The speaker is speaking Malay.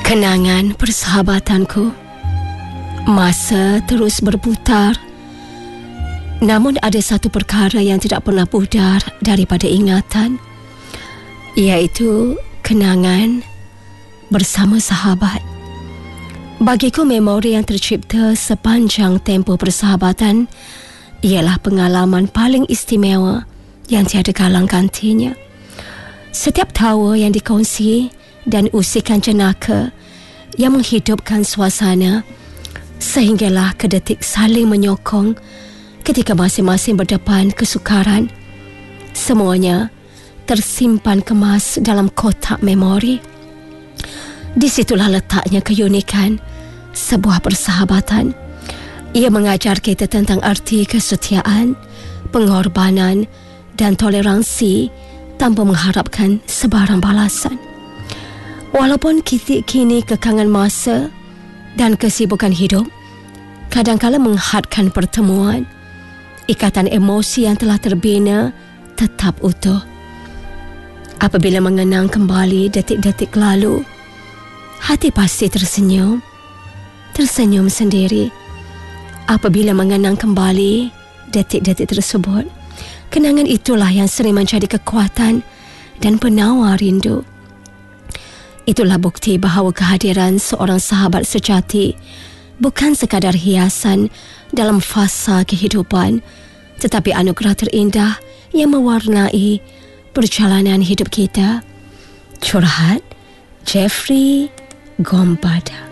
Kenangan persahabatanku. Masa terus berputar, namun ada satu perkara yang tidak pernah pudar daripada ingatan, iaitu kenangan bersama sahabat. Bagiku, memori yang tercipta sepanjang tempoh persahabatan ialah pengalaman paling istimewa yang tiada galang gantinya. Setiap tawa yang dikongsi dan usikan jenaka yang menghidupkan suasana sehinggalah ke detik saling menyokong ketika masing-masing berdepan kesukaran. Semuanya tersimpan kemas dalam kotak memori. Di situlah letaknya keunikan sebuah persahabatan. Ia mengajar kita tentang arti kesetiaan, pengorbanan dan toleransi tanpa mengharapkan sebarang balasan. Walaupun kini kekangan masa dan kesibukan hidup kadang-kala menghadkan pertemuan, ikatan emosi yang telah terbina tetap utuh. Apabila mengenang kembali detik-detik lalu, hati pasti tersenyum sendiri. Apabila mengenang kembali detik-detik tersebut, kenangan itulah yang sering menjadi kekuatan dan penawar rindu. Itulah bukti bahawa kehadiran seorang sahabat sejati bukan sekadar hiasan dalam fasa kehidupan, tetapi anugerah terindah yang mewarnai perjalanan hidup kita. Curhat Jeffrey Gombada.